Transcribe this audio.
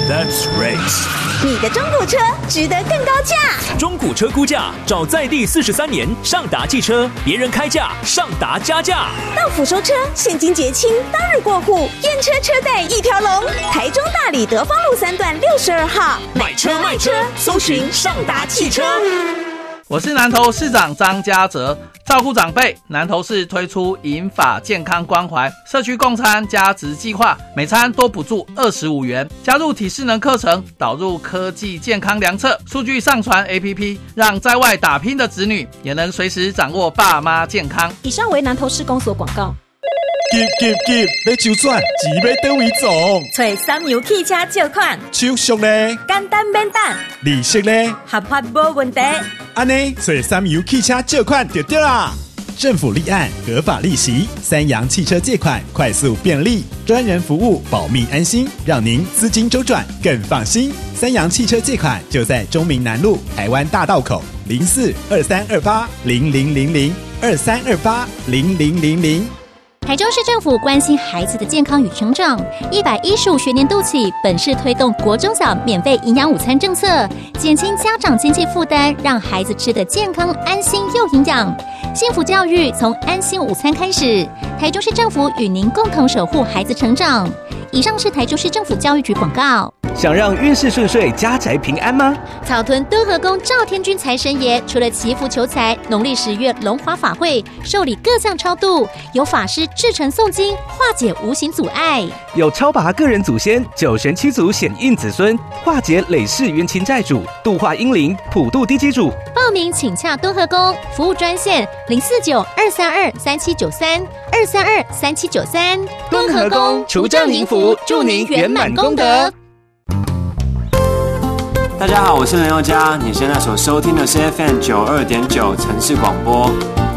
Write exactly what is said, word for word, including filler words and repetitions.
That's race。 你的中古车值得更高价。 中古车估价，找在地四十三年上达汽车，别人开价，上达加价。 到府收车，现金结清，当日过户，验车车贷一条龙。台中大里德芳路三段六十二号， 买车卖车，搜寻上达汽车。 我是南投市长张家哲。照顾长辈，南投市推出银发健康关怀社区共餐加值计划，每餐多补助二十五元，加入体适能课程，导入科技健康量测，数据上传 A P P， 让在外打拼的子女也能随时掌握爸妈健康。 以上为南投市公所广告。 急急急！要周转，钱要倒位总？ 找三油汽车借款， 手续呢？ 简单免等， 利息呢？ 合法无问题。 安尼，找三油汽车借款就对啦。政府立案，合法利息，三洋汽车借款快速便利，专人服务，保密安心，让您资金周转更放心。三洋汽车借款就在中明南路台湾大道口零四二三二八零零零零二三二八零零零零。 台中市政府关心孩子的健康与成长，一百一十五学年度起，本市推动国中小免费营养午餐政策，减轻家长经济负担，让孩子吃得健康、安心又营养。幸福教育从安心午餐开始，台中市政府与您共同守护孩子成长。以上是台中市政府教育局广告。 想让运势顺遂、家宅平安吗？ 草屯敦和宫赵天君财神爷除了祈福求财，农历十月龙华法会受理各项超度，有法师至诚诵经，化解无形阻碍， 有超拔个人祖先、九神七祖显应子孙，化解累世冤亲债主，度化英灵，普渡地基主。 报名请洽敦和宫服务专线零四九二三二三七九三二三二三七九三。 敦和宫除障迎福，祝您圆满功德。 大家好，我是林宥嘉，你现在所收听的是 F M 九二点九 城市广播。